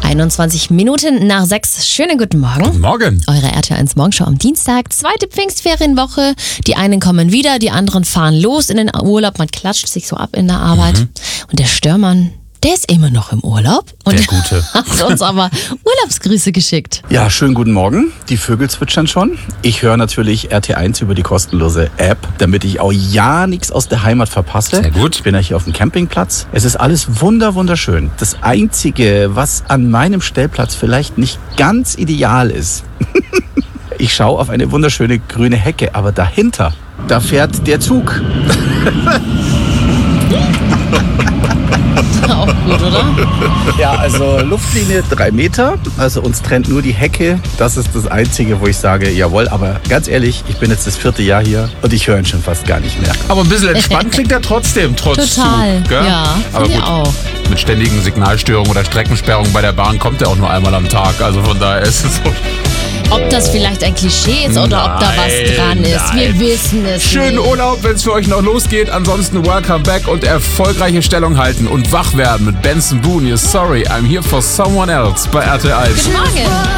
21 Minuten nach 6. Schönen guten Morgen. Guten Morgen. Eure RTL 1 Morgenshow am Dienstag. Zweite Pfingstferienwoche. Die einen kommen wieder, die anderen fahren los in den Urlaub. Man klatscht sich so ab in der Arbeit. Und der Störmann, der ist immer noch im Urlaub. Und Der Gute. hat uns aber Urlaubsgrüße geschickt. Ja, schönen guten Morgen. Die Vögel zwitschern schon. Ich höre natürlich RT1 über die kostenlose App, damit ich auch ja nichts aus der Heimat verpasse. Sehr gut. Ich bin ja hier auf dem Campingplatz. Es ist alles wunderschön. Das Einzige, was an meinem Stellplatz vielleicht nicht ganz ideal ist, ich schaue auf eine wunderschöne grüne Hecke, aber dahinter, da fährt der Zug. Auch gut, oder? Ja, also Luftlinie 3 Meter, also uns trennt nur die Hecke. Das ist das Einzige, wo ich sage, jawohl, aber ganz ehrlich, ich bin jetzt das 4. Jahr hier und ich höre ihn schon fast gar nicht mehr. Aber ein bisschen entspannt klingt er trotzdem, trotz Total, Zug, gell? ja, Aber finde ich gut, auch. mit ständigen Signalstörungen oder Streckensperrungen bei der Bahn kommt er auch nur einmal am Tag. Also von daher ist es so. Ob das vielleicht ein Klischee ist oder ob da was dran ist. Wir wissen es Schönen nicht. Urlaub, wenn es für euch noch losgeht. Ansonsten welcome back und erfolgreiche Stellung halten und wach werden mit Benson Boone. Sorry, I'm here for someone else bei RTL 1. Guten Morgen.